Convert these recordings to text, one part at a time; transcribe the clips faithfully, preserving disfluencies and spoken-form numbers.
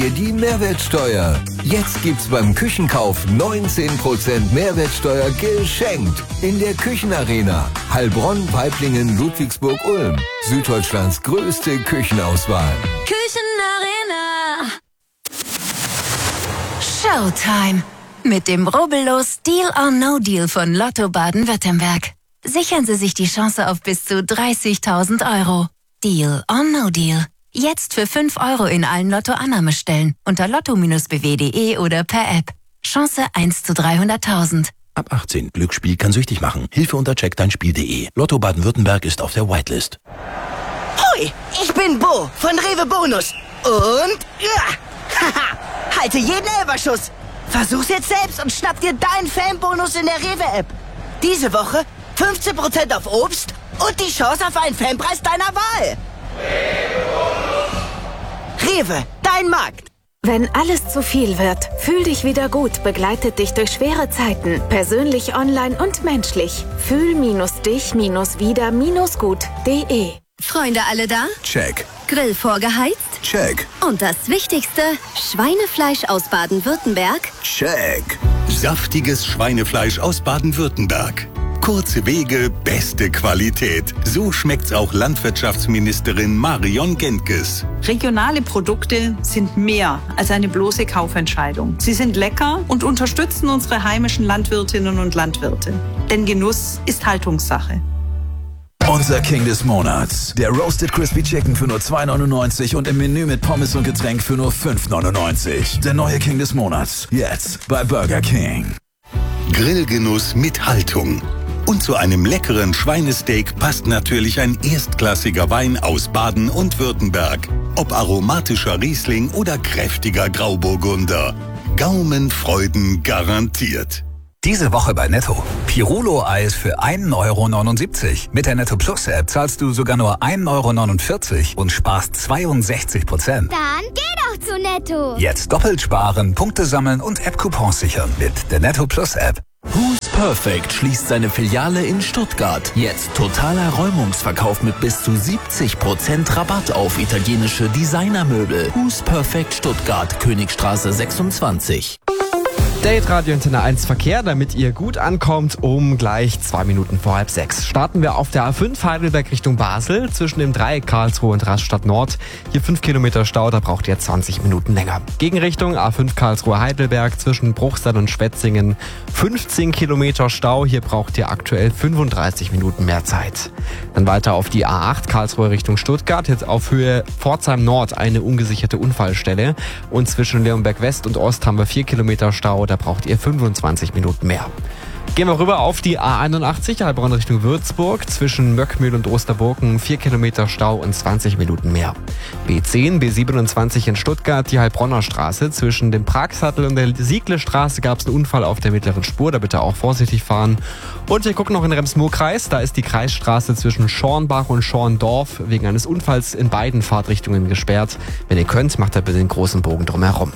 dir die Mehrwertsteuer. Jetzt gibt's beim Küchenkauf neunzehn Prozent Mehrwertsteuer geschenkt. In der Küchenarena. Heilbronn, Weiblingen, Ludwigsburg, Ulm. Süddeutschlands größte Küchenauswahl. Küchenarena. Showtime. Mit dem rubbellos Deal or No Deal von Lotto Baden-Württemberg. Sichern Sie sich die Chance auf bis zu dreißigtausend Euro. Deal or No Deal. Jetzt für fünf Euro in allen Lotto-Annahmestellen unter lotto b w punkt de oder per App. Chance eins zu dreihunderttausend. Ab achtzehn. Glücksspiel kann süchtig machen. Hilfe unter check dein spiel punkt de. Lotto Baden-Württemberg ist auf der Whitelist. Hoi, ich bin Bo von Rewe Bonus. Und ja, haha, halte jeden Elberschuss. Versuch's jetzt selbst und schnapp dir deinen Fanbonus in der Rewe-App. Diese Woche fünfzehn Prozent auf Obst und die Chance auf einen Fanpreis deiner Wahl. Rewe, dein Markt. Wenn alles zu viel wird, fühl dich wieder gut, begleitet dich durch schwere Zeiten, persönlich, online und menschlich. Fühl-dich-wieder-gut punkt de. Freunde alle da? Check. Grill vorgeheizt? Check. Und das Wichtigste, Schweinefleisch aus Baden-Württemberg? Check. Saftiges Schweinefleisch aus Baden-Württemberg. Kurze Wege, beste Qualität. So schmeckt's auch Landwirtschaftsministerin Marion Gentges. Regionale Produkte sind mehr als eine bloße Kaufentscheidung. Sie sind lecker und unterstützen unsere heimischen Landwirtinnen und Landwirte. Denn Genuss ist Haltungssache. Unser King des Monats. Der Roasted Crispy Chicken für nur zwei neunundneunzig und im Menü mit Pommes und Getränk für nur fünf neunundneunzig. Der neue King des Monats. Jetzt bei Burger King. Grillgenuss mit Haltung. Und zu einem leckeren Schweinesteak passt natürlich ein erstklassiger Wein aus Baden und Württemberg. Ob aromatischer Riesling oder kräftiger Grauburgunder. Gaumenfreuden garantiert. Diese Woche bei Netto. Pirulo-Eis für ein Euro neunundsiebzig. Mit der Netto Plus App zahlst du sogar nur ein Euro neunundvierzig und sparst zweiundsechzig Prozent. Dann geh doch zu Netto. Jetzt doppelt sparen, Punkte sammeln und App-Coupons sichern mit der Netto Plus App. Who's Perfect schließt seine Filiale in Stuttgart. Jetzt totaler Räumungsverkauf mit bis zu siebzig Prozent Rabatt auf italienische Designermöbel. Who's Perfect Stuttgart, Königstraße sechsundzwanzig. Date Radio Antenne eins Verkehr, damit ihr gut ankommt, um gleich zwei Minuten vor halb sechs. Starten wir auf der A fünf Heidelberg Richtung Basel, zwischen dem Dreieck Karlsruhe und Rastatt Nord. Hier fünf Kilometer Stau, da braucht ihr zwanzig Minuten länger. Gegenrichtung A fünf Karlsruhe Heidelberg, zwischen Bruchsal und Schwetzingen fünfzehn Kilometer Stau, hier braucht ihr aktuell fünfunddreißig Minuten mehr Zeit. Dann weiter auf die A acht Karlsruhe Richtung Stuttgart, jetzt auf Höhe Pforzheim Nord eine ungesicherte Unfallstelle. Und zwischen Leonberg West und Ost haben wir vier Kilometer Stau, da braucht ihr fünfundzwanzig Minuten mehr. Gehen wir rüber auf die A einundachtzig, Heilbronn Richtung Würzburg, zwischen Möckmühl und Osterburgen vier Kilometer Stau und zwanzig Minuten mehr. B zehn, B siebenundzwanzig in Stuttgart, die Heilbronner Straße, zwischen dem Pragsattel und der Siegle-Straße gab es einen Unfall auf der mittleren Spur, da bitte auch vorsichtig fahren. Und wir gucken noch in den Rems-Murr-Kreis, da ist die Kreisstraße zwischen Schornbach und Schorndorf wegen eines Unfalls in beiden Fahrtrichtungen gesperrt. Wenn ihr könnt, macht da bitte den großen Bogen drumherum.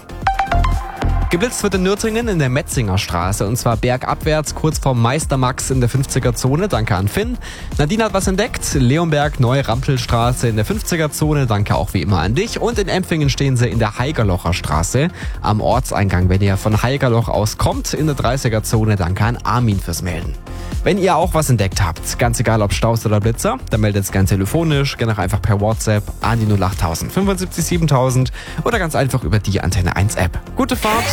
Geblitzt wird in Nürtingen in der Metzinger Straße und zwar bergabwärts kurz vorm Meistermax in der fünfziger Zone. Danke an Finn. Nadine hat was entdeckt. Leonberg, Neue Rampelstraße in der fünfziger Zone. Danke auch wie immer an dich. Und in Empfingen stehen sie in der Haigerlocher Straße am Ortseingang. Wenn ihr von Haigerloch aus kommt, in der dreißiger Zone. Danke an Armin fürs Melden. Wenn ihr auch was entdeckt habt, ganz egal ob Staus oder Blitzer, dann meldet es gern telefonisch, gerne auch einfach per WhatsApp an die null acht null null fünfundsiebzig siebentausend oder ganz einfach über die Antenne eins App. Gute Fahrt!